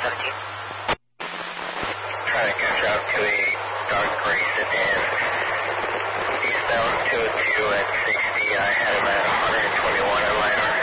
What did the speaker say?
Trying to catch up to a dark gray sedan. Eastbound 202 at 60. I had him at 121 at LiDAR.